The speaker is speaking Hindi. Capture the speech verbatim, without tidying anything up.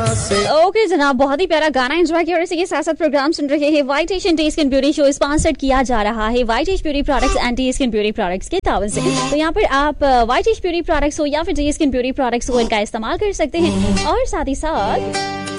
से। ओके जनाब, बहुत ही प्यारा गाना एंजॉय किया और इसी के साथ साथ प्रोग्राम सुन रहे हैं white Asian day skin beauty show sponsored किया जा रहा है white ash beauty products and day skin beauty products के तावन से। तो यहाँ पर आप व्हाइट एश ब्यूटी प्रोडक्ट्स हो या फिर डे स्किन ब्यूटी प्रोडक्ट्स हो, इनका इस्तेमाल कर सकते हैं और साथ ही साथ